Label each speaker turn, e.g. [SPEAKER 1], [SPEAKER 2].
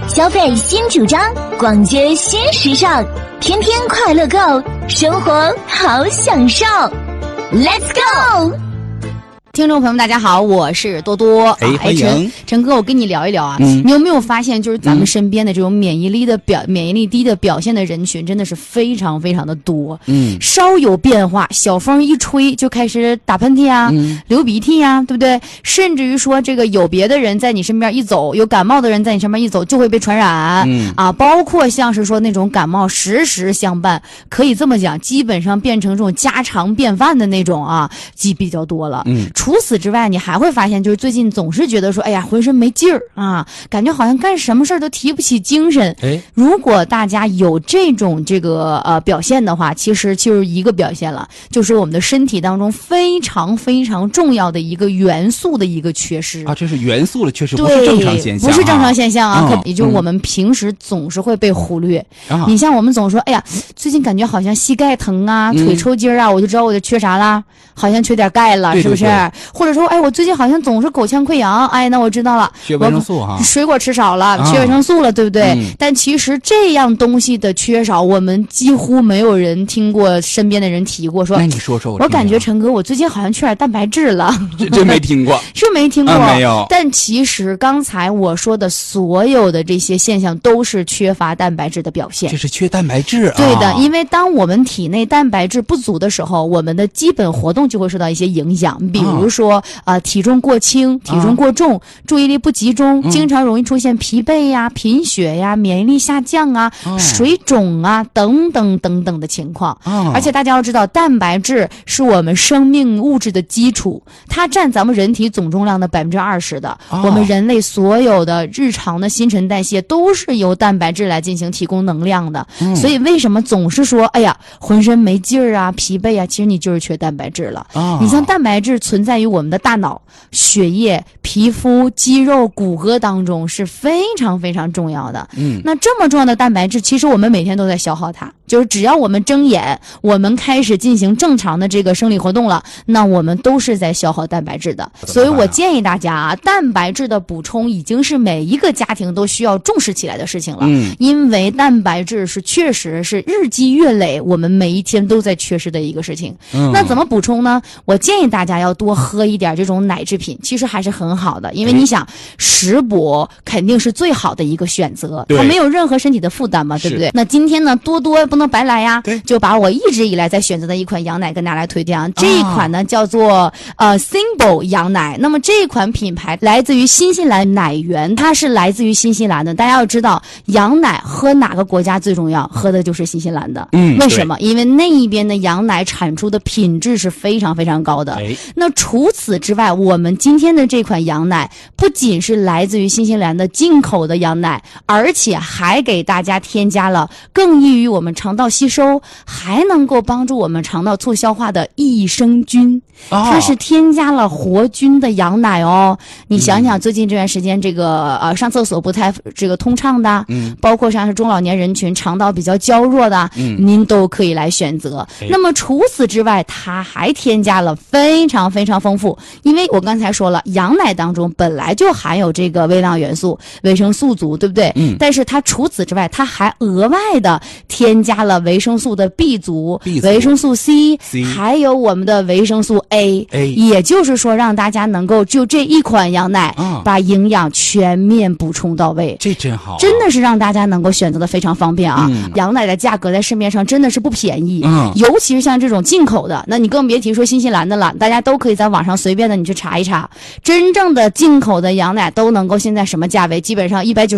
[SPEAKER 1] 消费新主张，逛街新时尚，天天快乐购，生活好享受。Let's go！
[SPEAKER 2] 听众朋友们大家好，我是多多。
[SPEAKER 3] 欢迎
[SPEAKER 2] 陈哥，我跟你聊一聊啊。你有没有发现，就是咱们身边的这种免疫力低的表现的人群，真的是非常非常的多。稍有变化，小风一吹就开始打喷嚏啊，流鼻涕啊，对不对？甚至于说这个有别的人在你身边一走，有感冒的人在你身边一走就会被传染。包括像是说那种感冒时时相伴，可以这么讲，基本上变成这种家常便饭的那种啊，比较多了。除此之外，你还会发现，就是最近总是觉得说，哎呀，浑身没劲儿啊，感觉好像干什么事儿都提不起精神。如果大家有这种表现的话，其实就是一个表现了，就是我们的身体当中非常非常重要的一个元素的一个缺失啊，
[SPEAKER 3] 这是元素的缺失，不是正常现象，
[SPEAKER 2] 不是正常现象啊，也就是我们平时总是会被忽略。你像我们总说，哎呀，最近感觉好像膝盖疼啊，腿抽筋啊，我就知道我就缺啥啦，好像缺点钙了，是不是？或者说，哎，我最近好像总是口腔溃疡，哎，那我知道了，
[SPEAKER 3] 缺维生素哈，
[SPEAKER 2] 水果吃少了，缺维生素了，对不对？但其实这样东西的缺少，我们几乎没有人听过身边的人提过。说，
[SPEAKER 3] 那你说说，
[SPEAKER 2] 我感觉陈哥，我最近好像缺点蛋白质了，
[SPEAKER 3] 真没听过，
[SPEAKER 2] 是没听过，
[SPEAKER 3] 没有。
[SPEAKER 2] 但其实刚才我说的所有的这些现象，都是缺乏蛋白质的表现。
[SPEAKER 3] 这是缺蛋白质啊？
[SPEAKER 2] 对的，因为当我们体内蛋白质不足的时候，我们的基本活动就会受到一些影响，比如说体重过轻、体重过重、注意力不集中，经常容易出现疲惫呀、贫血呀、免疫力下降啊、水肿啊等等等等的情况。而且大家要知道，蛋白质是我们生命物质的基础，它占咱们人体总重量的20%的。我们人类所有的日常的新陈代谢都是由蛋白质来进行提供能量的。所以为什么总是说，哎呀，浑身没劲儿啊、疲惫啊，其实你就是缺蛋白质了。你像蛋白质存在于我们的大脑、血液、皮肤、肌肉、骨骼当中，是非常非常重要的。那这么重要的蛋白质，其实我们每天都在消耗它，就是只要我们睁眼，我们开始进行正常的这个生理活动了，那我们都是在消耗蛋白质的。所以我建议大家啊，蛋白质的补充已经是每一个家庭都需要重视起来的事情了。因为蛋白质是确实是日积月累，我们每一天都在缺失的一个事情。那怎么补充呢？我建议大家要多喝一点这种奶制品，其实还是很好的，因为你想，食补肯定是最好的一个选择，它没有任何身体的负担嘛，对不对？那今天呢，多多不能白来呀，就把我一直以来在选择的一款羊奶跟大家来推荐。这一款呢叫做Symbol 羊奶，那么这一款品牌来自于新西兰奶源，它是来自于新西兰的。大家要知道，羊奶喝哪个国家最重要？喝的就是新西兰的。为什么？因为那一边的羊奶产出的品质是非常非常高的。那除此之外，我们今天的这款羊奶不仅是来自于新西兰的进口的羊奶，而且还给大家添加了更易于我们肠道吸收，还能够帮助我们肠道促消化的益生菌。它是添加了活菌的羊奶哦。你想想，最近这段时间这个上厕所不太这个通畅的，包括像是中老年人群肠道比较娇弱的，您都可以来选择。那么除此之外，它还添加了非常非常丰富，因为我刚才说了，羊奶当中本来就含有这个微量元素、维生素族，对不对？但是它除此之外，它还额外的添加了维生素的 B 族、维生素 C， 还有我们的维生素 A， 也就是说让大家能够就这一款羊奶把营养全面补充到位。
[SPEAKER 3] 这真好，
[SPEAKER 2] 真的是让大家能够选择的非常方便啊。羊奶的价格在市面上真的是不便宜，尤其是像这种进口的，那你更别提说新西兰的了，大家都可以在网上随便的你去查一查，真正的进口的羊奶都能够现在什么价位，基本上190